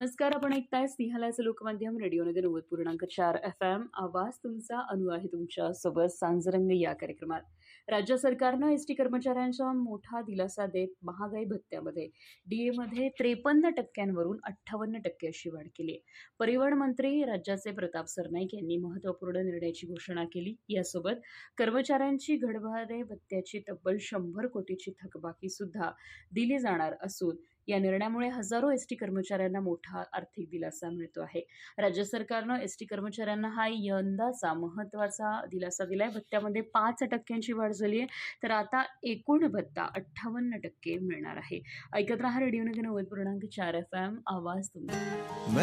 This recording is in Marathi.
नमस्कार. आपण ऐकताय स्नेहलाचं लोकमाध्यम रेडिओमध्ये 90.4 FM. आवाज तुमचा, अनु आहे तुमच्या सोबत सांजरंग या कार्यक्रमात. राज्य सरकारनं एसटी कर्मचाऱ्यांचा मोठा दिलासा देत महागाई भत्त्यामध्ये डीएमध्ये 53% वरून 58% अशी वाढ केली आहे. परिवहन मंत्री राज्याचे प्रताप सरनाईक यांनी महत्त्वपूर्ण निर्णयाची घोषणा केली. यासोबत कर्मचाऱ्यांची घरभाडे भत्त्याची तब्बल 100 कोटीची थकबाकी सुद्धा दिली जाणार असून या निर्णयामुळे हजारो एसटी कर्मचाऱ्यांना मोठा आर्थिक दिलासा मिळतो आहे. राज्य सरकारनं एसटी कर्मचाऱ्यांना हा यंदाचा महत्त्वाचा दिलासा दिलाय. भत्त्यामध्ये 5% वाढ झाली आहे, तर आता एकूण भत्ता 58% मिळणार आहे. ऐकत रहा रेडिओ 90.4 FM. आवाज तुमचा.